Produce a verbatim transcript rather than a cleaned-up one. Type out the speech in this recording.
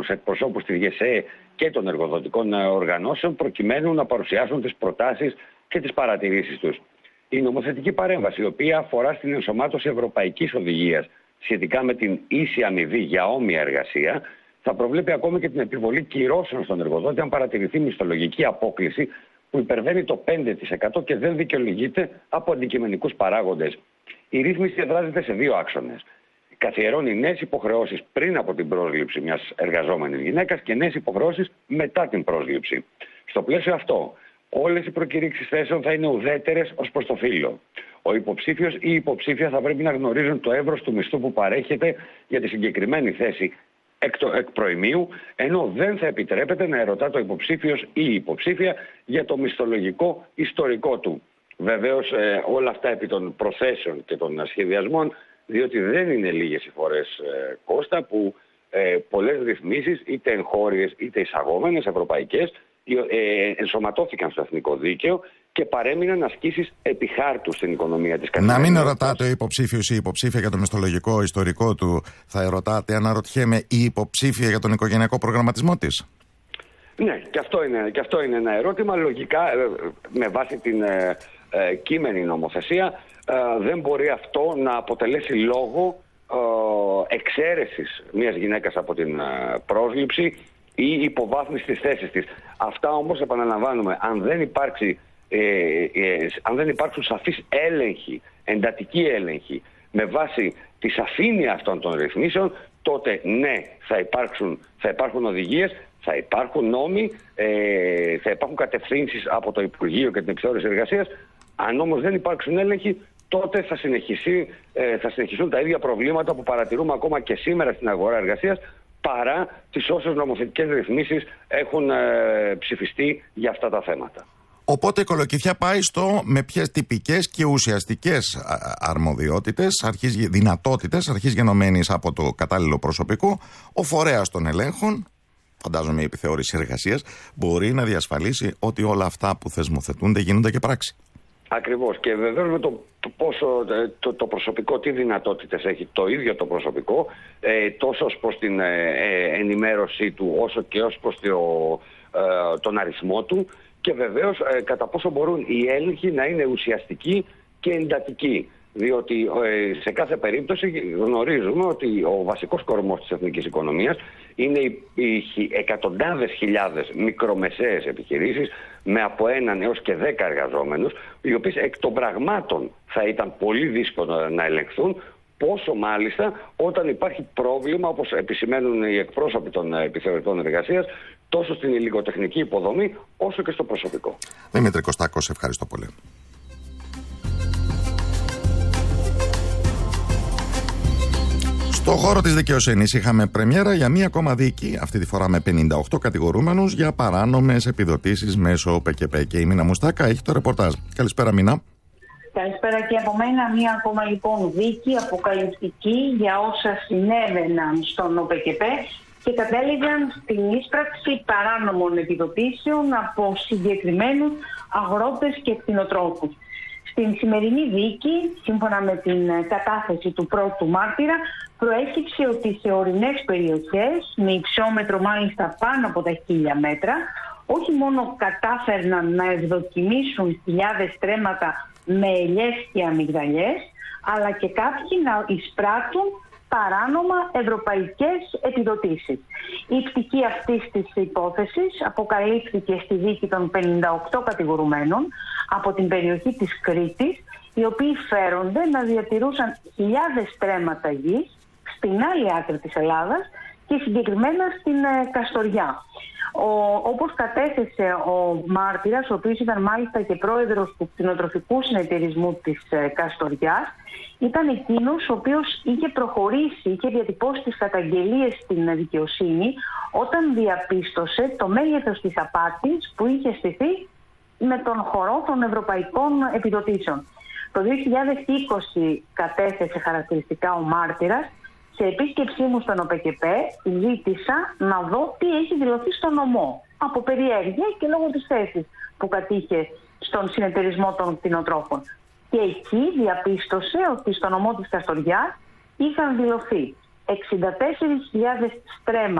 τους εκπροσώπους της ΓΕΣΕ και των εργοδοτικών οργανώσεων προκειμένου να παρουσιάσουν τις προτάσεις και τις παρατηρήσεις τους. Η νομοθετική παρέμβαση, η οποία αφορά στην ενσωμάτωση ευρωπαϊκής οδηγίας σχετικά με την ίση αμοιβή για όμοια εργασία, θα προβλέπει ακόμη και την επιβολή κυρώσεων στον εργοδότη αν παρατηρηθεί μισθολογική απόκλιση που υπερβαίνει το πέντε τοις εκατό και δεν δικαιολογείται από αντικειμενικούς παράγοντες. Η ρύθμιση εδράζεται σε δύο άξονες. Καθιερώνει νέες υποχρεώσεις πριν από την πρόσληψη μιας εργαζόμενης γυναίκας και νέες υποχρεώσεις μετά την πρόσληψη. Στο πλαίσιο αυτό, όλες οι προκηρύξεις θέσεων θα είναι ουδέτερες ως προς το φύλο. Ο υποψήφιος ή η υποψήφια θα πρέπει να γνωρίζουν το εύρος του μισθού που παρέχεται για τη συγκεκριμένη θέση εκ, το, εκ προημίου, ενώ δεν θα επιτρέπεται να ερωτά το υποψήφιος ή η υποψήφια για το μισθολογικό ιστορικό του. Βεβαίως ε, όλα αυτά επί των προθέσεων και των σχεδιασμών, διότι δεν είναι λίγες οι φορές, ε, Κώστα, που ε, πολλές ρυθμίσεις, είτε εγχώριες είτε εισαγόμενες ευρωπαϊκές, ε, ενσωματώθηκαν στο εθνικό δίκαιο και παρέμειναν ασκήσεις επί χάρτου στην οικονομία της καθημερινής. Να μην ρωτάτε ο υποψήφιος ή η υποψήφια για το μισθολογικό ιστορικό του, θα ερωτάτε, αναρωτιέμαι, η υποψήφια για τον οικογενειακό προγραμματισμό της. Ναι, και αυτό είναι, και αυτό είναι ένα ερώτημα. Λογικά, με βάση την ε, ε, κείμενη νομοθεσία, ε, δεν μπορεί αυτό να αποτελέσει λόγο ε, εξαίρεσης μιας γυναίκας από την ε, πρόσληψη ή υποβάθμιση της θέσης της. Αυτά όμως, επαναλαμβάνουμε, αν δεν υπάρξει, ε, ε, αν δεν υπάρξουν σαφείς έλεγχοι, εντατικοί έλεγχοι, με βάση τη σαφήνεια αυτών των ρυθμίσεων, τότε ναι, θα, υπάρξουν, θα υπάρχουν οδηγίες, θα υπάρχουν νόμοι, ε, θα υπάρχουν κατευθύνσεις από το Υπουργείο και την Επιθεώρηση Εργασίας. Αν όμως δεν υπάρξουν έλεγχοι, τότε θα, συνεχίσει, ε, θα συνεχιστούν τα ίδια προβλήματα που παρατηρούμε ακόμα και σήμερα στην αγορά εργασίας, παρά τις όσες νομοθετικές ρυθμίσεις έχουν ε, ψηφιστεί για αυτά τα θέματα. Οπότε η κολοκυθιά πάει στο με ποιες τυπικές και ουσιαστικές αρμοδιότητες, αρχής, δυνατότητες, αρχής γενομένης από το κατάλληλο προσωπικό, ο φορέας των ελέγχων, φαντάζομαι η επιθεώρηση εργασίας, μπορεί να διασφαλίσει ότι όλα αυτά που θεσμοθετούνται γίνονται και πράξη. Ακριβώς. Και βεβαίως με το πόσο το, το προσωπικό, τι δυνατότητες έχει το ίδιο το προσωπικό, ε, τόσο ως προς την ε, ενημέρωσή του, όσο και ως προς το, ε, τον αριθμό του, και βεβαίως ε, κατά πόσο μπορούν οι έλεγχοι να είναι ουσιαστικοί και εντατικοί. Διότι ε, σε κάθε περίπτωση γνωρίζουμε ότι ο βασικός κορμός της εθνικής οικονομίας είναι οι, οι εκατοντάδες χιλιάδες μικρομεσαίες επιχειρήσεις με από έναν έως και δέκα εργαζόμενους, οι οποίες εκ των πραγμάτων θα ήταν πολύ δύσκολο να ελεγχθούν, πόσο μάλιστα όταν υπάρχει πρόβλημα, όπως επισημαίνουν οι εκπρόσωποι των επιθεωρητών εργασίας, τόσο στην υλικοτεχνική υποδομή όσο και στο προσωπικό. Δημήτρη Κωστάκο, σε ευχαριστώ πολύ. Στο χώρο της δικαιοσύνης είχαμε πρεμιέρα για μία ακόμα δίκη, αυτή τη φορά με πενήντα οκτώ κατηγορούμενους για παράνομες επιδοτήσεις μέσω ΠΚΠ. Και η Μίνα Μουστάκα έχει το ρεπορτάζ. Καλησπέρα, Μίνα. Καλησπέρα και από μένα. Μία ακόμα λοιπόν δίκη αποκαλυπτική για όσα συνέβαιναν στον ΟΠΚΠ και κατέληγαν στην ίσπραξη παράνομων επιδοτήσεων από συγκεκριμένους αγρότες και κτηνοτρόφους. Στην σημερινή δίκη, σύμφωνα με την κατάθεση του πρώτου μάρτυρα, προέκυψε ότι σε ορεινές περιοχές, με υψόμετρο μάλιστα πάνω από τα χίλια μέτρα, όχι μόνο κατάφερναν να ευδοκιμήσουν χιλιάδες στρέμματα με ελιές και αμυγδαλιές, αλλά και κάποιοι να εισπράττουν παράνομα ευρωπαϊκές επιδοτήσεις. Η πτυχή αυτής της υπόθεσης αποκαλύφθηκε στη δίκη των πενήντα οκτώ κατηγορουμένων από την περιοχή της Κρήτης, οι οποίοι φέρονται να διατηρούσαν χιλιάδες στρέμματα γης στην άλλη άκρη της Ελλάδας και συγκεκριμένα στην ε, Καστοριά. Ο, όπως κατέθεσε ο μάρτυρας, ο οποίος ήταν μάλιστα και πρόεδρος του κτηνοτροφικού συνεταιρισμού της ε, Καστοριάς, ήταν εκείνος ο οποίος είχε προχωρήσει, είχε διατυπώσει τις καταγγελίες στην δικαιοσύνη όταν διαπίστωσε το μέγεθος της απάτης που είχε στηθεί με τον χορό των ευρωπαϊκών επιδοτήσεων. Το δύο χιλιάδες είκοσι κατέθεσε χαρακτηριστικά ο μάρτυρας. Σε επίσκεψή μου στον ΟΠΚΠ ζήτησα να δω τι έχει δηλωθεί στο νομό, από περιέργεια και λόγω της θέσης που κατήχε στον συνεταιρισμό των κτηνοτρόφων. Και εκεί διαπίστωσε ότι στο νομό της Καστοριάς είχαν δηλωθεί εξήντα τέσσερις χιλιάδες στρέμματα